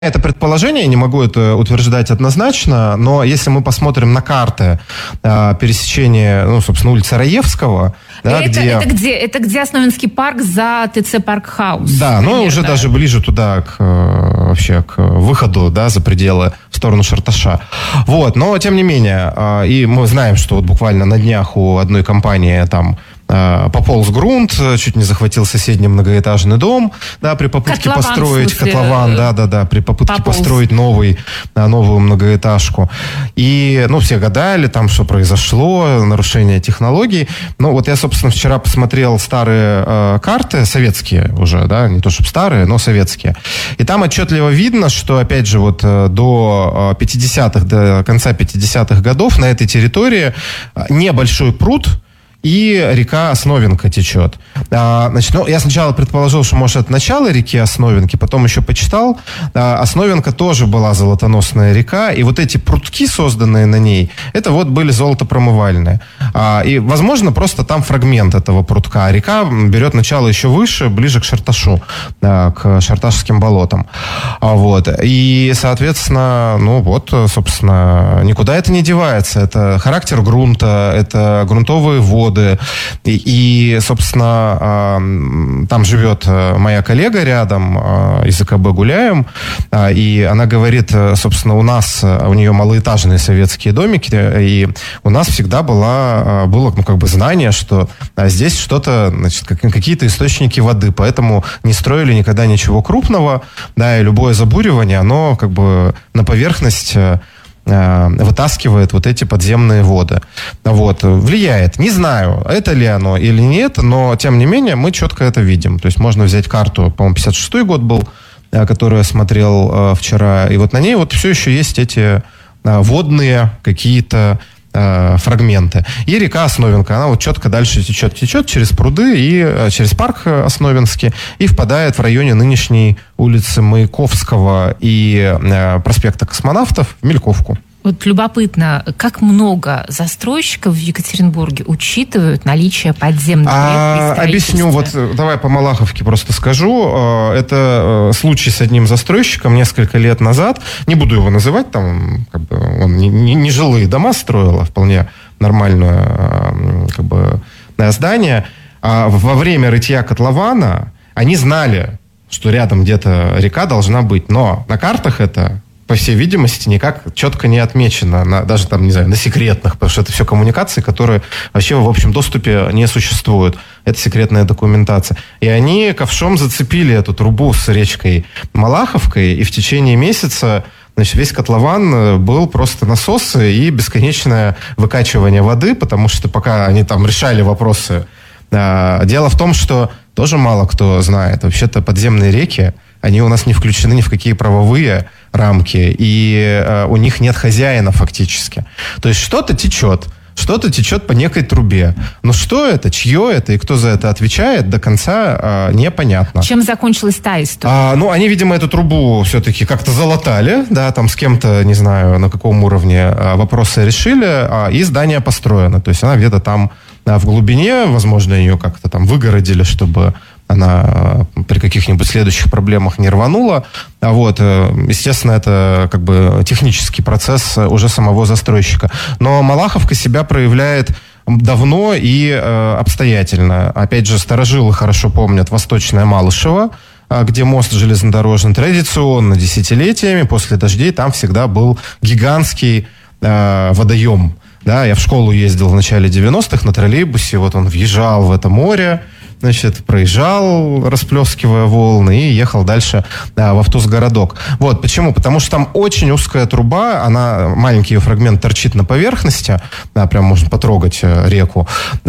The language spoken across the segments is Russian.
Это предположение, я не могу это утверждать однозначно, но если мы посмотрим на карты пересечения, собственно, улицы Раевского, да, это где Основинский парк за ТЦ Парк Хаус. Да, примерно. Уже даже ближе туда, к выходу, да, за пределы, в сторону Шарташа. Вот, но тем не менее, и мы знаем, что вот буквально на днях у одной компании там пополз грунт, чуть не захватил соседний многоэтажный дом, да, при попытке построить котлован, при попытке построить новую многоэтажку. И, все гадали там, что произошло, нарушение технологий. Вот я, собственно, вчера посмотрел старые карты, советские уже, да, не то чтобы старые, но советские. И там отчетливо видно, что, опять же, вот до 50-х, до конца 50-х годов на этой территории небольшой пруд и река Основинка течет. Я сначала предположил, что, может, это начало реки Основинки, потом еще почитал. Основинка тоже была золотоносная река, и вот эти прутки, созданные на ней, это вот были золотопромывальные. И, возможно, просто там фрагмент этого прутка. Река берет начало еще выше, ближе к Шарташу, к Шарташским болотам. Вот. И, соответственно, собственно, никуда это не девается. Это характер грунта, это грунтовые воды. И, собственно, там живет моя коллега рядом, из АКБ гуляем, и она говорит, собственно, у нее малоэтажные советские домики, и у нас всегда было знание, что здесь что-то, какие-то источники воды, поэтому не строили никогда ничего крупного, да, и любое забуривание, оно на поверхность вытаскивает вот эти подземные воды. Вот. Влияет. Не знаю, это ли оно или нет, но, тем не менее, мы четко это видим. То есть можно взять карту, по-моему, 56-й год был, которую я смотрел вчера, и вот на ней вот все еще есть эти водные какие-то фрагменты. И река Основинка, она вот четко дальше течет через пруды и через парк Основинский и впадает в районе нынешней улицы Маяковского и проспекта Космонавтов в Мельковку. Вот любопытно, как много застройщиков в Екатеринбурге учитывают наличие подземных рек при строительстве? Объясню, давай по Малаховке просто скажу. Это случай с одним застройщиком несколько лет назад. Не буду его называть, там он не жилые дома строил, а вполне нормальное здание. Во время рытья котлована они знали, что рядом где-то река должна быть, но на картах это, по всей видимости, никак четко не отмечено, даже там, не знаю, на секретных, потому что это все коммуникации, которые вообще в общем доступе не существуют. Это секретная документация. И они ковшом зацепили эту трубу с речкой Малаховкой, и в течение месяца весь котлован был просто насосы и бесконечное выкачивание воды, потому что пока они там решали вопросы. Дело в том, что тоже мало кто знает. Вообще-то подземные реки, они у нас не включены ни в какие правовые рамки, и у них нет хозяина фактически. То есть что-то течет по некой трубе. Но что это, чье это и кто за это отвечает, до конца непонятно. Чем закончилась та история? Они, видимо, эту трубу все-таки как-то залатали, да, там с кем-то, не знаю, на каком уровне вопросы решили, и здание построено. То есть она где-то там в глубине, возможно, ее как-то там выгородили, чтобы она при каких-нибудь следующих проблемах не рванула. Естественно, это технический процесс уже самого застройщика. Но Малаховка себя проявляет давно и обстоятельно. Опять же, старожилы хорошо помнят Восточное Малышево, где мост железнодорожный. Традиционно десятилетиями после дождей там всегда был гигантский водоем. Да, я в школу ездил в начале 90-х на троллейбусе, вот он въезжал в это море, проезжал, расплескивая волны, и ехал дальше в Автозгородок. Вот, почему? Потому что там очень узкая труба, маленький ее фрагмент торчит на поверхности, прям можно потрогать реку,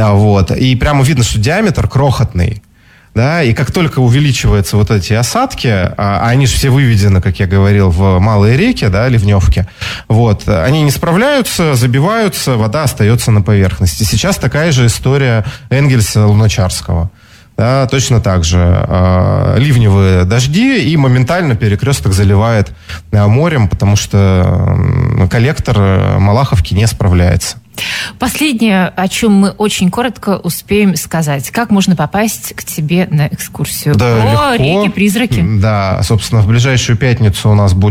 и прямо видно, что диаметр крохотный. Да, и как только увеличиваются вот эти осадки, они же все выведены, как я говорил, в малые реки, да, ливневки, они не справляются, забиваются, вода остается на поверхности. Сейчас такая же история Энгельса Луначарского. Да, точно так же ливневые дожди, и моментально перекресток заливает морем, потому что коллектор Малаховки не справляется. Последнее, о чем мы очень коротко успеем сказать. Как можно попасть к тебе на экскурсию? Да, по реке-призраки. Да, собственно, в ближайшую пятницу у нас будет